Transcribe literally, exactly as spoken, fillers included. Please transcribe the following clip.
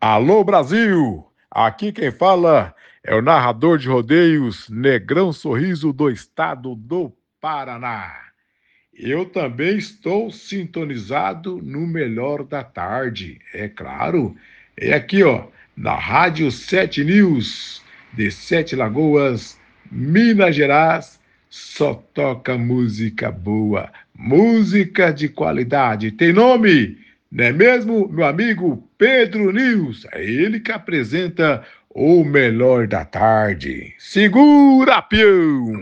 Alô Brasil! Aqui quem fala é o narrador de rodeios Negrão Sorriso do estado do Paraná. Eu também estou sintonizado no melhor da tarde, é claro. É aqui, ó, na Rádio Sete News, de Sete Lagoas, Minas Gerais. Só toca música boa, música de qualidade. Tem nome, não é mesmo, meu amigo Pedro News? É ele que apresenta o melhor da tarde. Segura, peão!